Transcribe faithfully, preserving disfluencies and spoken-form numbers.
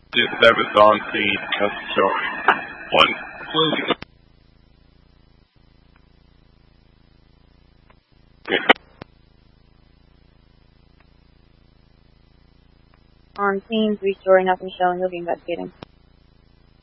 That was on scene. That's the story. One. Closing. On scene, three-story, nothing showing, he'll be investigating.